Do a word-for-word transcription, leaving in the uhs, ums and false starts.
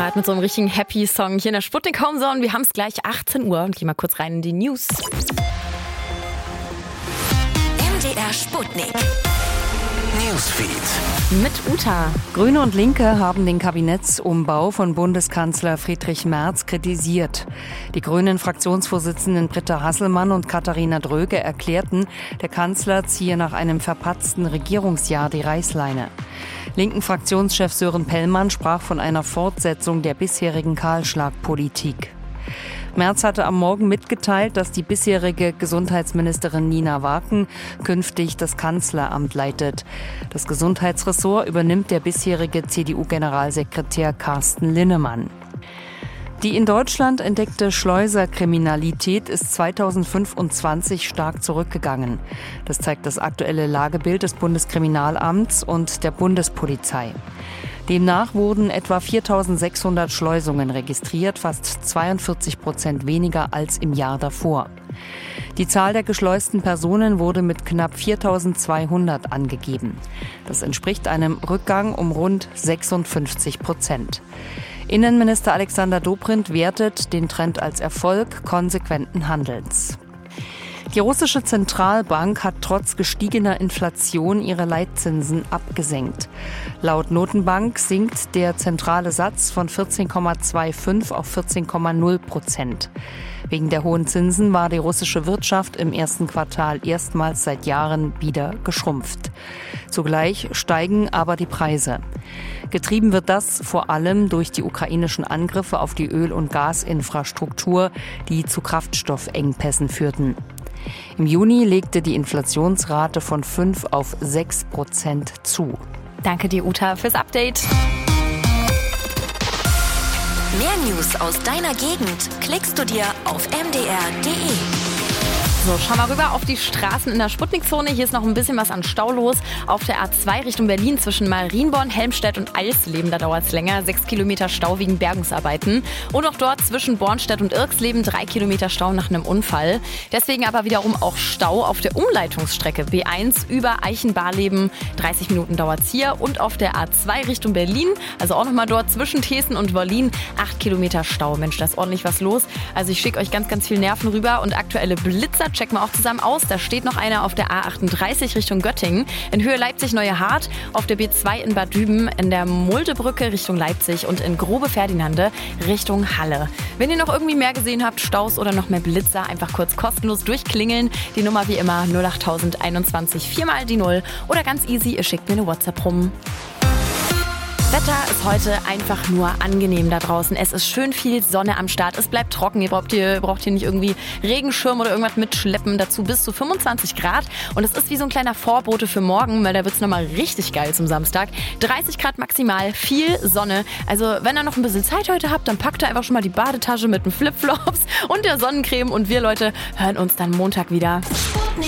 Start mit so einem richtigen Happy-Song hier in der Sputnik Homezone. Wir haben es gleich achtzehn Uhr und gehen mal kurz rein in die News. M D R Sputnik Newsfeed mit Uta. Grüne und Linke haben den Kabinettsumbau von Bundeskanzler Friedrich Merz kritisiert. Die Grünen-Fraktionsvorsitzenden Britta Hasselmann und Katharina Dröge erklärten, der Kanzler ziehe nach einem verpatzten Regierungsjahr die Reißleine. Linken Fraktionschef Sören Pellmann sprach von einer Fortsetzung der bisherigen Kahlschlagpolitik. Merz hatte am Morgen mitgeteilt, dass die bisherige Gesundheitsministerin Nina Waken künftig das Kanzleramt leitet. Das Gesundheitsressort übernimmt der bisherige C D U-Generalsekretär Carsten Linnemann. Die in Deutschland entdeckte Schleuserkriminalität ist zweitausendfünfundzwanzig stark zurückgegangen. Das zeigt das aktuelle Lagebild des Bundeskriminalamts und der Bundespolizei. Demnach wurden etwa viertausendsechshundert Schleusungen registriert, fast zweiundvierzig Prozent weniger als im Jahr davor. Die Zahl der geschleusten Personen wurde mit knapp viertausendzweihundert angegeben. Das entspricht einem Rückgang um rund sechsundfünfzig Prozent. Innenminister Alexander Dobrindt wertet den Trend als Erfolg konsequenten Handelns. Die russische Zentralbank hat trotz gestiegener Inflation ihre Leitzinsen abgesenkt. Laut Notenbank sinkt der zentrale Satz von vierzehn Komma fünfundzwanzig auf vierzehn Komma null Prozent. Wegen der hohen Zinsen war die russische Wirtschaft im ersten Quartal erstmals seit Jahren wieder geschrumpft. Zugleich steigen aber die Preise. Getrieben wird das vor allem durch die ukrainischen Angriffe auf die Öl- und Gasinfrastruktur, die zu Kraftstoffengpässen führten. Im Juni legte die Inflationsrate von fünf auf sechs Prozent zu. Danke dir, Uta, fürs Update. Mehr News aus deiner Gegend klickst du dir auf m d r punkt d e. So, schau mal rüber auf die Straßen in der Sputnikzone. Hier ist noch ein bisschen was an Stau los. Auf der A zwei Richtung Berlin zwischen Marienborn, Helmstedt und Eisleben, da dauert es länger. Sechs Kilometer Stau wegen Bergungsarbeiten. Und auch dort zwischen Bornstedt und Irxleben drei Kilometer Stau nach einem Unfall. Deswegen aber wiederum auch Stau auf der Umleitungsstrecke B eins über Eichenbarleben. dreißig Minuten dauert es hier. Und auf der A zwei Richtung Berlin, also auch nochmal dort zwischen Thesen und Wollin, acht Kilometer Stau. Mensch, da ist ordentlich was los. Also ich schicke euch ganz, ganz viel Nerven rüber und aktuelle Blitzer checken wir auch zusammen aus. Da steht noch einer auf der A achtunddreißig Richtung Göttingen. In Höhe Leipzig-Neue-Hart, auf der B zwei in Bad Düben, in der Muldebrücke Richtung Leipzig und in Grobe-Ferdinande Richtung Halle. Wenn ihr noch irgendwie mehr gesehen habt, Staus oder noch mehr Blitzer, einfach kurz kostenlos durchklingeln. Die Nummer wie immer null acht null null einundzwanzig, viermal die Null oder ganz easy, ihr schickt mir eine WhatsApp rum. Wetter ist heute einfach nur angenehm da draußen. Es ist schön viel Sonne am Start. Es bleibt trocken. Ihr braucht hier, braucht hier nicht irgendwie Regenschirm oder irgendwas mitschleppen. Dazu bis zu fünfundzwanzig Grad. Und es ist wie so ein kleiner Vorbote für morgen, weil da wird es nochmal richtig geil zum Samstag. dreißig Grad maximal, viel Sonne. Also wenn ihr noch ein bisschen Zeit heute habt, dann packt ihr einfach schon mal die Badetasche mit den Flipflops und der Sonnencreme. Und wir Leute hören uns dann Montag wieder.